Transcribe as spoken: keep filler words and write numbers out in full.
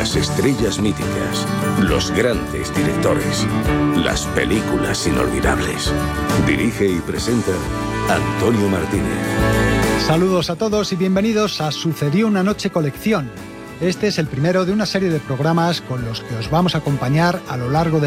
Las estrellas míticas, los grandes directores, las películas inolvidables. Dirige y presenta Antonio Martínez. Saludos a todos y bienvenidos a Sucedió una noche colección. Este es el primero de una serie de programas con los que os vamos a acompañar a lo largo de